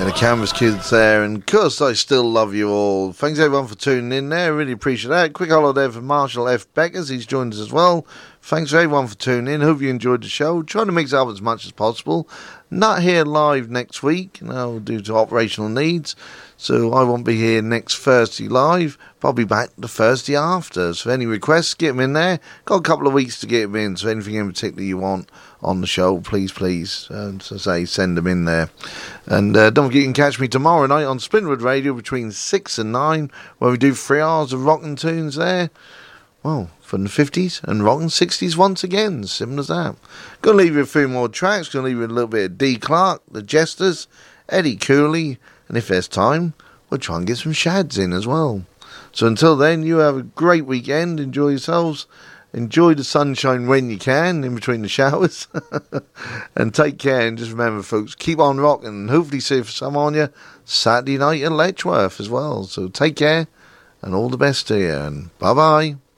Yeah, the Canvas Kids there, and of course I still love you all. Thanks everyone for tuning in there, really appreciate that. Quick holiday for Marshall F. Beckers, he's joined us as well. Thanks everyone for tuning in, hope you enjoyed the show. Trying to mix it up as much as possible. Not here live next week, due to operational needs, so I won't be here next Thursday live, but I'll be back the Thursday after. So any requests, get them in there. Got a couple of weeks to get them in, so anything in particular you want on the show, please, as I say, send them in there. And don't forget you can catch me tomorrow night on Splinterwood Radio between 6 and 9, where we do 3 hours of rockin' tunes there. Well, from the 50s and rockin' 60s once again, simple as that. Gonna leave you a few more tracks, gonna leave you a little bit of D. Clark, The Jesters, Eddie Cooley, and if there's time, we'll try and get some shads in as well. So until then, you have a great weekend, enjoy yourselves, enjoy the sunshine when you can, in between the showers, and take care, and just remember folks, keep on rocking, and hopefully see some on you Saturday night at Letchworth as well. So take care, and all the best to you, and bye-bye.